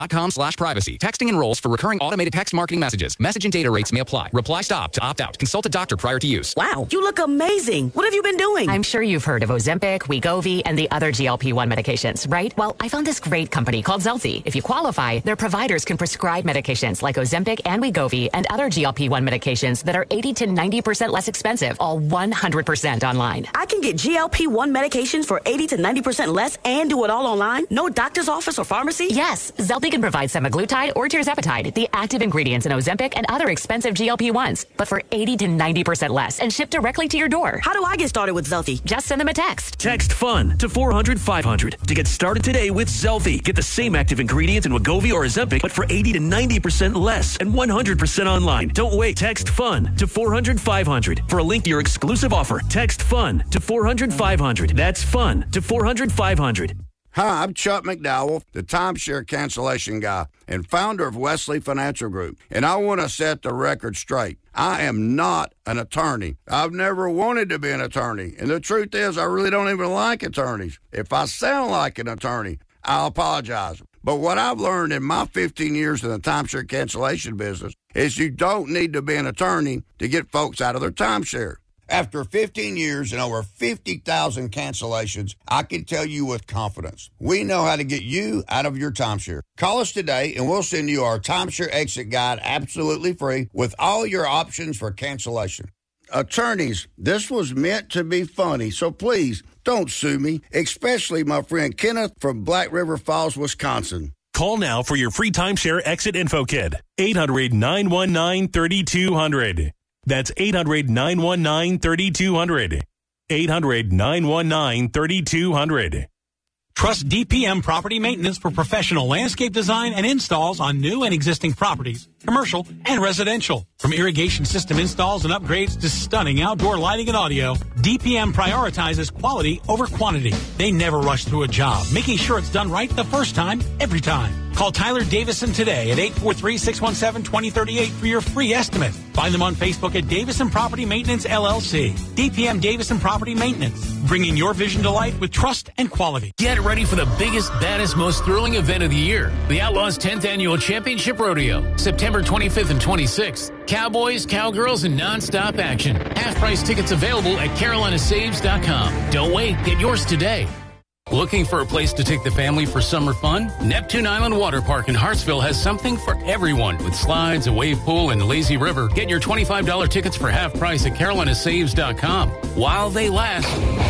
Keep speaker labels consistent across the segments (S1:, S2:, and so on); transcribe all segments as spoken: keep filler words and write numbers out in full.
S1: dot com slash privacy. Texting enrolls for recurring automated text marketing messages. Message and data rates may apply. Reply stop to opt out. Consult a doctor prior to use.
S2: Wow, you look amazing. What have you been doing?
S3: I'm sure you've heard of Ozempic, Wegovy, and the other G L P one medications, right? Well, I found this great company called Zelfie. If you qualify, their providers can prescribe medications like Ozempic and Wegovy and other G L P one medications that are eighty to ninety percent less expensive, all one hundred percent online.
S2: I can get G L P one medications for eighty to ninety percent less and do it all online? No doctor's office or pharmacy?
S3: Yes, Zelfie can provide semaglutide or tirzepatide, the active ingredients in Ozempic and other expensive G L P ones, but for eighty to ninety percent less and shipped directly to your door.
S2: How do I get started with Zelfie?
S3: Just send them a text.
S4: Text FUN to four hundred five hundred to get started today with Zelfie. Get the same active ingredients in Wegovy or Ozempic, but for eighty to ninety percent less and one hundred percent online. Don't wait. Text FUN to four hundred five hundred. For a link to your exclusive offer, text FUN to four hundred five hundred. That's FUN to four hundred five hundred.
S5: Hi, I'm Chuck McDowell, the timeshare cancellation guy and founder of Wesley Financial Group, and I want to set the record straight. I am not an attorney. I've never wanted to be an attorney, and the truth is I really don't even like attorneys. If I sound like an attorney, I'll apologize. But what I've learned in my fifteen years in the timeshare cancellation business is you don't need to be an attorney to get folks out of their timeshare. After fifteen years and over fifty thousand cancellations, I can tell you with confidence, we know how to get you out of your timeshare. Call us today and we'll send you our timeshare exit guide absolutely free with all your options for cancellation. Attorneys, this was meant to be funny, so please don't sue me, especially my friend Kenneth from Black River Falls, Wisconsin.
S4: Call now for your free timeshare exit info kit. eight hundred nine one nine three two zero zero. That's eight hundred nine one nine three two zero zero. eight hundred nine one nine three two zero zero.
S6: Trust D P M Property Maintenance for professional landscape design and installs on new and existing properties, commercial and residential. From irrigation system installs and upgrades to stunning outdoor lighting and audio, D P M prioritizes quality over quantity. They never rush through a job, making sure it's done right the first time, every time. Call Tyler Davison today at eight four three, six one seven, two zero three eight for your free estimate. Find them on Facebook at Davison Property Maintenance, L L C. D P M Davison Property Maintenance, bringing your vision to life with trust and quality.
S7: Get ready for the biggest, baddest, most thrilling event of the year. The Outlaws tenth Annual Championship Rodeo, September twenty-fifth and twenty-sixth. Cowboys, cowgirls, and nonstop action. Half-price tickets available at Carolina Saves dot com. Don't wait. Get yours today. Looking for a place to take the family for summer fun? Neptune Island Water Park in Hartsville has something for everyone with slides, a wave pool, and lazy river. Get your twenty-five dollars tickets for half price at Carolina Saves dot com while they last.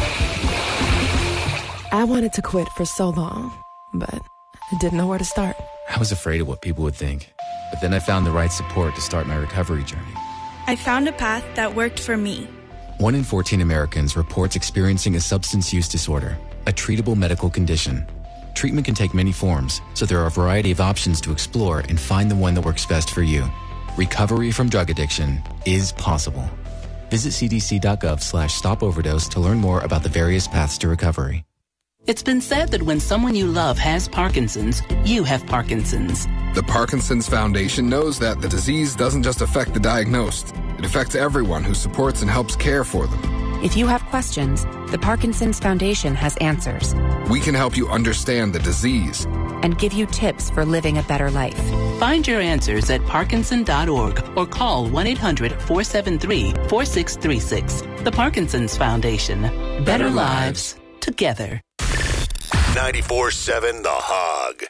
S8: I wanted to quit for so long, but I didn't know where to start.
S9: I was afraid of what people would think, but then I found the right support to start my recovery journey.
S10: I found a path that worked for me.
S9: One in fourteen Americans reports experiencing a substance use disorder, a treatable medical condition. Treatment can take many forms, so there are a variety of options to explore and find the one that works best for you. Recovery from drug addiction is possible. Visit cdc.gov slash stop overdose to learn more about the various paths to recovery.
S11: It's been said that when someone you love has Parkinson's, you have Parkinson's.
S12: The Parkinson's Foundation knows that the disease doesn't just affect the diagnosed. It affects everyone who supports and helps care for them.
S13: If you have questions, the Parkinson's Foundation has answers.
S12: We can help you understand the disease
S13: and give you tips for living a better life.
S11: Find your answers at Parkinson dot org or call one eight hundred, four seven three, four six three six. The Parkinson's Foundation. Better, better lives together.
S14: ninety-four seven The Hog.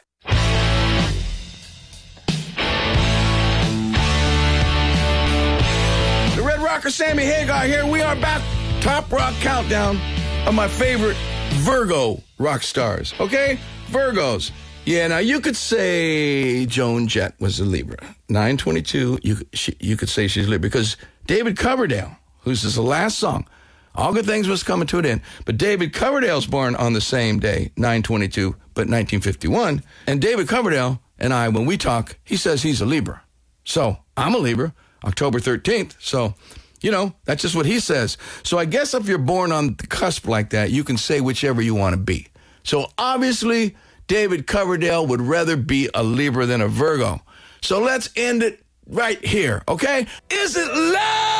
S15: The Red Rocker Sammy Hagar here. We are back. Top Rock Countdown of my favorite Virgo rock stars. Okay? Virgos. Yeah, now you could say Joan Jett was a Libra. nine twenty-two, you, she, you could say she's a Libra. Because David Coverdale, who's the last song, All Good Things Was Coming to an End. But David Coverdale's born on the same day, nine twenty-two, but nineteen fifty-one. And David Coverdale and I, when we talk, he says he's a Libra. So I'm a Libra, October thirteenth. So, you know, that's just what he says. So I guess if you're born on the cusp like that, you can say whichever you want to be. So obviously, David Coverdale would rather be a Libra than a Virgo. So let's end it right here, okay? Is it love?